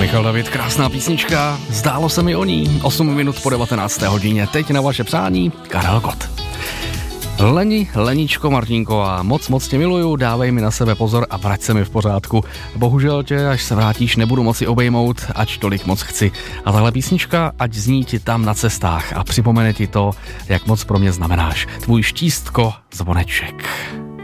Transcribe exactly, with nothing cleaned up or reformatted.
Michal David, krásná písnička, zdálo se mi o ní, osm minut po devatenácté hodině, teď na vaše přání Karel Gott. Leni, Leničko Martinková, moc, moc tě miluju, dávej mi na sebe pozor a vrať se mi v pořádku. Bohužel tě, až se vrátíš, nebudu moci obejmout, ač tolik moc chci. A tahle písnička, ať zní ti tam na cestách a připomene ti to, jak moc pro mě znamenáš. Tvůj štístko zvoneček.